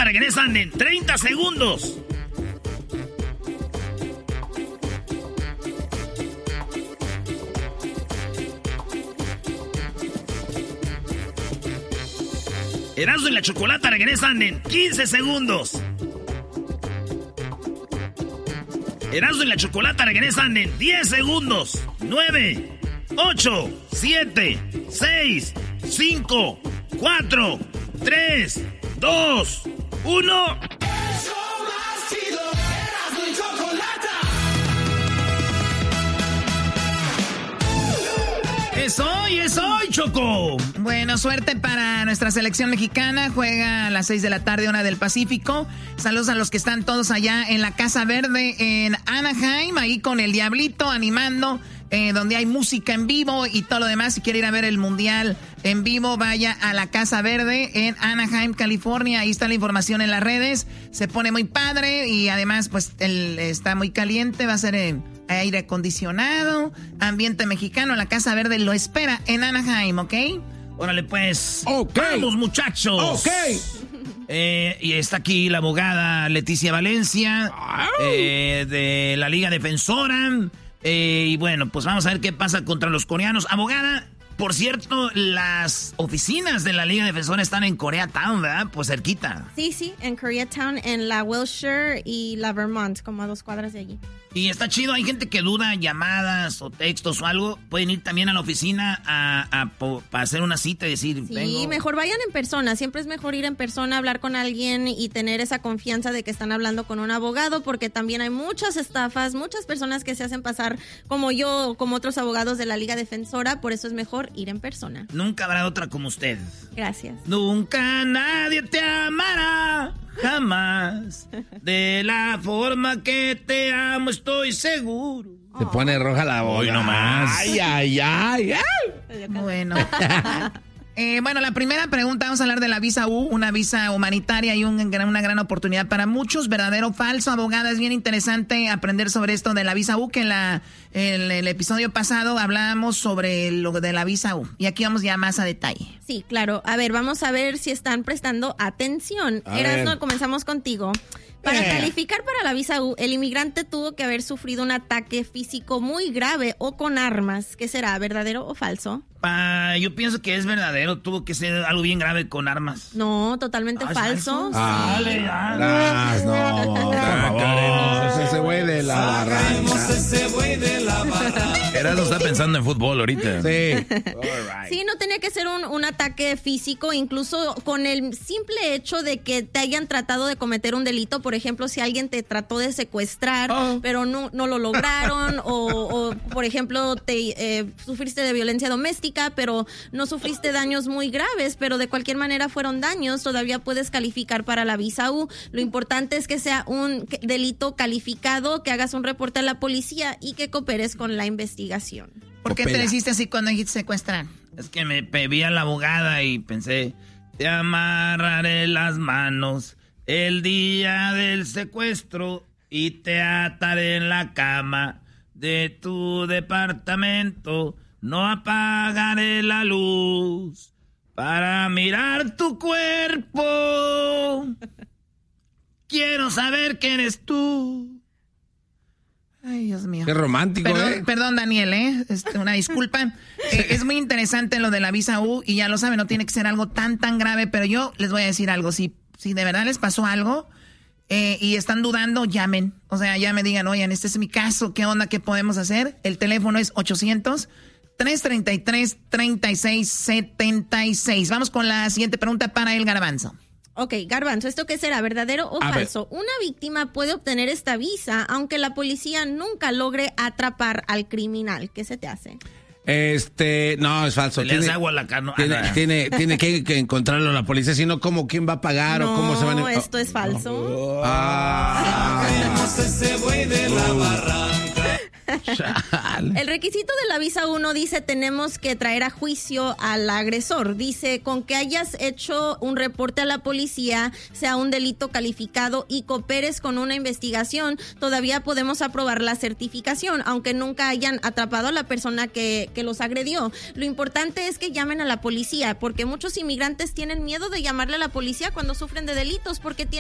regresan en 30 segundos. Erasmo y la Chocolata regresan en 15 segundos. Erasmo y la Chocolata regresan en 10 segundos. 9, 8, 7, 6, 5, 4, 3, 2, 1. Es hoy, Choco. Bueno, suerte para nuestra selección mexicana. Juega a las 6 de la tarde, hora del Pacífico. Saludos a los que están todos allá en la Casa Verde en Anaheim, ahí con el Diablito animando, donde hay música en vivo y todo lo demás. Si quiere ir a ver el Mundial en vivo, vaya a la Casa Verde en Anaheim, California. Ahí está la información en las redes. Se pone muy padre y además pues está muy caliente. Va a ser aire acondicionado, ambiente mexicano. La Casa Verde lo espera en Anaheim, ¿ok? Órale pues. Okay. Vamos, muchachos. Ok. Y está aquí la abogada Leticia Valencia, de la Liga Defensora. Y bueno, pues vamos a ver qué pasa contra los coreanos. Abogada, por cierto, las oficinas de la Liga Defensora están en Koreatown, ¿verdad? Pues cerquita. Sí, en Koreatown, en la Wilshire y la Vermont, como a 2 cuadras de allí. Y está chido, hay gente que duda llamadas o textos o algo. Pueden ir también a la oficina para hacer una cita y decir... Sí, mejor vayan en persona. Siempre es mejor ir en persona, hablar con alguien y tener esa confianza de que están hablando con un abogado, porque también hay muchas estafas, muchas personas que se hacen pasar como yo, como otros abogados de la Liga Defensora. Por eso es mejor ir en persona. Nunca habrá otra como usted. Gracias. Nunca nadie te amará, jamás, de la forma que te amo, estoy seguro. Se pone roja la voz. Hoy nomás. Ay. Bueno. Bueno, la primera pregunta, vamos a hablar de la visa U, una visa humanitaria y una gran oportunidad para muchos. ¿Verdadero o falso, abogada? Es bien interesante aprender sobre esto de la visa U, que en el episodio pasado hablábamos sobre lo de la visa U. Y aquí vamos ya más a detalle. Sí, claro. A ver, vamos a ver si están prestando atención. Erasmo, comenzamos contigo. Para calificar para la visa U, el inmigrante tuvo que haber sufrido un ataque físico muy grave o con armas. ¿Qué será, verdadero o falso? Yo pienso que es verdadero. Tuvo que ser algo bien grave con armas. No, totalmente falso. Dale, ya. Ese güey de la barranca. Erasmo está pensando en fútbol ahorita. Sí. Sí, no tenía que ser un ataque físico, incluso con el simple hecho de que te hayan tratado de cometer un delito. Por ejemplo, si alguien te trató de secuestrar, pero no lo lograron, o por ejemplo, sufriste de violencia doméstica, pero no sufriste daños muy graves, pero de cualquier manera fueron daños, todavía puedes calificar para la visa U. Lo importante es que sea un delito calificado, que hagas un reporte a la policía y que cooperes con la investigación. ¿Por qué te hiciste así cuando dijiste secuestrar? Es que me vi a la abogada y pensé, te amarraré las manos el día del secuestro y te ataré en la cama de tu departamento. No apagaré la luz para mirar tu cuerpo. Quiero saber quién eres tú. Ay, Dios mío. Qué romántico, Perdón, Daniel, una disculpa. Es muy interesante lo de la visa U y ya lo saben, no tiene que ser algo tan grave, pero yo les voy a decir algo. Si de verdad les pasó algo y están dudando, llamen. O sea, ya me digan, oigan, este es mi caso, ¿qué onda? ¿Qué podemos hacer? El teléfono es 800-333-3676. Vamos con la siguiente pregunta para el Garbanzo. Ok, Garbanzo, ¿esto qué será, verdadero o falso? Una víctima puede obtener esta visa aunque la policía nunca logre atrapar al criminal. ¿Qué se te hace? No, es falso. Le hace agua a la cano. Tiene que encontrarlo la policía, si no, ¿cómo? ¿Quién va a pagar o cómo se van a...? No, esto es falso. Ese güey de la barranca. El requisito de la visa 1 dice tenemos que traer a juicio al agresor. Dice con que hayas hecho un reporte a la policía, sea un delito calificado y cooperes con una investigación, todavía podemos aprobar la certificación, aunque nunca hayan atrapado a la persona que los agredió. Lo importante es que llamen a la policía, porque muchos inmigrantes tienen miedo de llamarle a la policía cuando sufren de delitos, porque